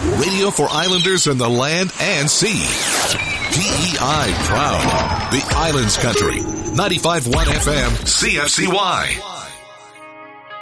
Radio for Islanders in the land and sea. PEI proud. The Islands Country. 95.1 FM CFCY.